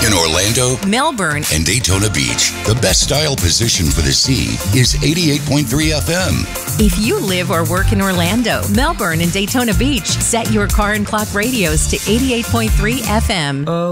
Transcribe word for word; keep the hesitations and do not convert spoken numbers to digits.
In Orlando, Melbourne, and Daytona Beach, the best style position for the sea is eighty-eight point three F M. If you live or work in Orlando, Melbourne, and Daytona Beach, set your car and clock radios to eighty-eight point three F M. Oh.